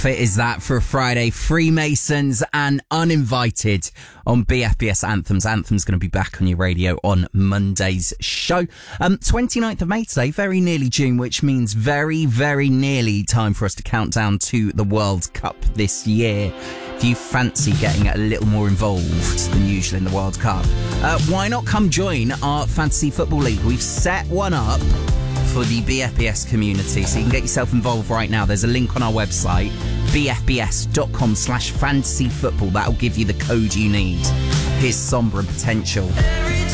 It is that for a Friday. Freemasons and Uninvited on BFBS Anthems. Anthems going to be back on your radio on Monday's show. 29th of May today, very nearly June, which means very, very nearly time for us to count down to the World Cup this year. If you fancy getting a little more involved than usual in the World Cup, why not come join our Fantasy Football League? We've set one up for the BFBS community, so you can get yourself involved right now. There's a link on our website, bfbs.com/fantasyfootball. That'll give you the code you need. Here's Sombra Potential.